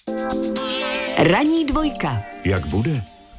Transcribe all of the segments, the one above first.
Ranní dvojka. Jak bude?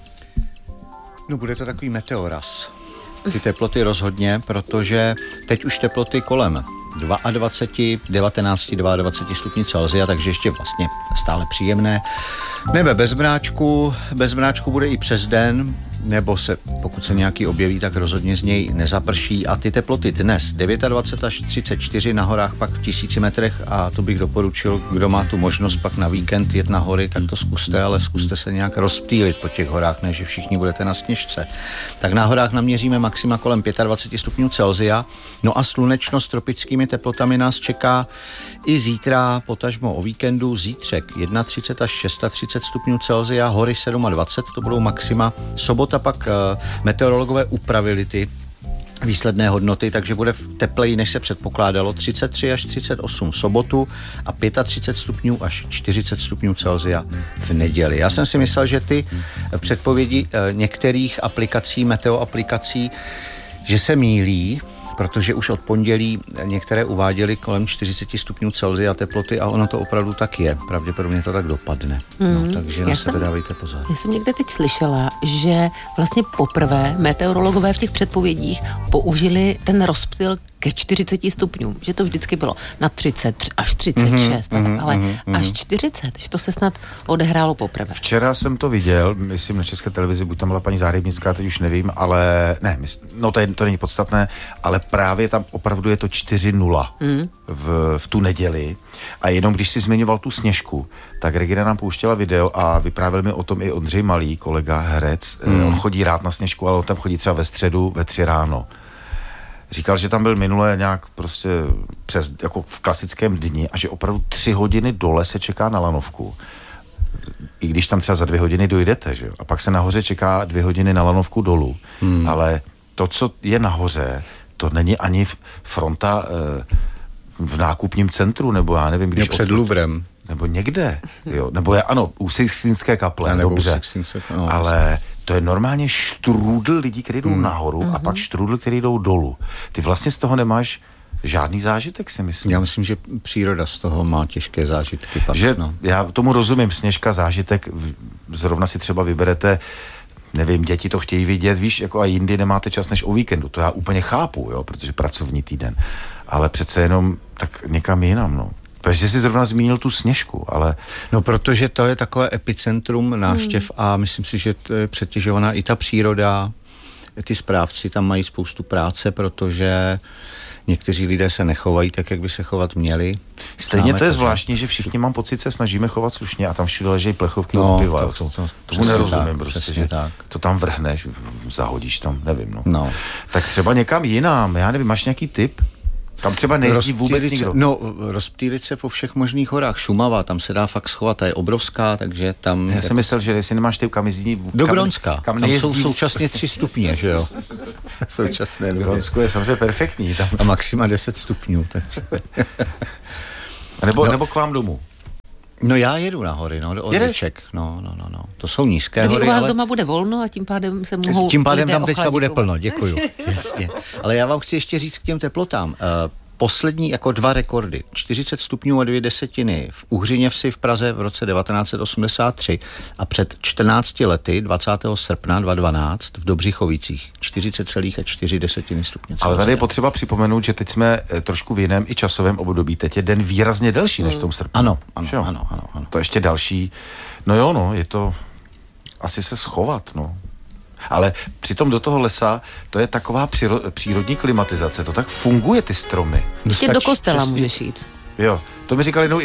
No bude to takový meteoraz. Ty teploty rozhodně, protože teď už teploty kolem 22, 19, 22 stupňů Celsia, takže ještě vlastně stále příjemné. Nebe bez mráčku bude i přes den, nebo se, pokud se nějaký objeví, tak rozhodně z něj nezaprší. A ty teploty dnes 29 až 34, na horách pak v 1000 metrech, a to bych doporučil, kdo má tu možnost pak na víkend jet na hory, tak to zkuste, ale zkuste se nějak rozptýlit po těch horách, ne že všichni budete na sněžce. Tak na horách naměříme maxima kolem 25 stupňů Celsia, no a slunečno s tropickými teplotami nás čeká i zítra, potažmo o víkendu, zítřek 31 až 36 stupňů Celsia, hory 27, to budou maxima. Sobota pak meteorologové upravili ty výsledné hodnoty, takže bude tepleji, než se předpokládalo, 33 až 38 v sobotu a 35 stupňů až 40 stupňů Celsia v neděli. Já jsem si myslel, že ty předpovědi některých aplikací, meteoaplikací, že se mýlí, protože už od pondělí některé uváděly kolem 40 stupňů Celsia teploty a ono to opravdu tak je. Pravděpodobně to tak dopadne. No, takže na sebe dávejte pozor. Já jsem někde teď slyšela, že vlastně poprvé meteorologové v těch předpovědích použili ten rozptyl ke 40 stupňům. Že to vždycky bylo na 30 až 36, ale až 40, že to se snad odehrálo poprvé. Včera jsem to viděl, myslím na České televizi, buď tam byla paní Záhřebnická, teď už nevím, ale ne, no to není podstatné, ale právě tam opravdu je to 4-0 v tu neděli. A jenom když si zmiňoval tu Sněžku, tak Regina nám pouštěla video a vyprávěl mi o tom i Ondřej Malý, kolega herec. On chodí rád na Sněžku, ale on tam chodí třeba ve středu ve 3 ráno. Říkal, že tam byl minule nějak prostě přes, jako v klasickém dni a že opravdu 3 hodiny dole se čeká na lanovku. I když tam třeba za 2 hodiny dojdete, že jo? A pak se nahoře čeká 2 hodiny na lanovku dolů. Ale to, co je nahoře, to není ani fronta v nákupním centru, nebo já nevím, když... před Louvrem. Nebo někde, jo. Nebo je, ano, u Sixtinské kaple, dobře. No, ale to je normálně štrůdl lidí, kteří jdou nahoru a pak štrůdl, kteří jdou dolů. Ty vlastně z toho nemáš žádný zážitek, si myslím. Já myslím, že příroda z toho má těžké zážitky. Pak, že já tomu rozumím, Sněžka, zážitek, zrovna si třeba vyberete, nevím, děti to chtějí vidět, víš, jako a jindy nemáte čas než o víkendu. To já úplně chápu, jo, protože pracovní týden. Ale přece jenom tak někam jinam, no. Takže jsi zrovna zmínil tu Sněžku, ale... No, protože to je takové epicentrum návštěv a myslím si, že to je přetěžovaná i ta příroda. Ty správci tam mají spoustu práce, protože někteří lidé se nechovají tak, jak by se chovat měli. Stejně to je zvláštní, že všichni, mám pocit, se snažíme chovat slušně a tam všude ležejí plechovky od piva. Tomu nerozumím, prostě, že to tam vrhneš, zahodíš tam, nevím, no. Tak třeba někam jinam, já nevím, máš nějaký tip? Tam třeba nejezdí vůbec nikdo. No, rozptýlit se po všech možných horách. Šumava, tam se dá fakt schovat, ta je obrovská, takže tam... Já jsem myslel, že jestli nemáš typ, kam jezdí... Do Grónska, tam jsou současně 3 stupně, že jo? Současné. Grónsko je samozřejmě perfektní. Tam. A maxima 10 stupňů, takže... Nebo k vám domů. No já jedu na hory, do Orliček. No. To jsou nízké tak hory, u vás ale... doma bude volno a tím pádem se mohou... Tím pádem tam teďka bude plno, děkuju. Jasně. Ale já vám chci ještě říct k těm teplotám. Poslední jako 2 rekordy. 40 stupňů a 2 desetiny v Uhřiněvsi v Praze v roce 1983 a před 14 lety 20. srpna 2012 v Dobřichovicích 40,4 stupně. Ale tady je potřeba připomenout, že teď jsme trošku v jiném i časovém období. Teď je den výrazně delší než v tom srpnu. Ano. To ještě další. Je to asi se schovat, Ale přitom do toho lesa, to je taková přírodní klimatizace, to tak funguje, ty stromy. Ještě do kostela můžeš jít. Jo, to mi říkal jednou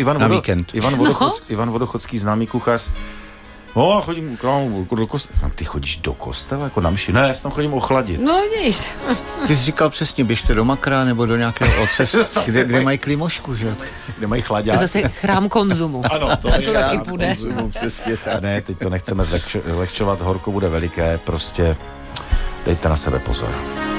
Ivan Vodochodský, známý kuchař. No, já chodím do kostela. Ty chodíš do kostela, jako na mši? Ne, já tam chodím ochladit. No, víš. Ty jsi říkal přesně, běžte do Makra nebo do nějakého otce, kde mají klimošku, že? Kde mají chlaďák. To zase chrám konzumu. Ano, to taky půjde. Konzumu, přesně tak. Ne, teď to nechceme zlehčovat, horko bude veliké, prostě dejte na sebe pozor.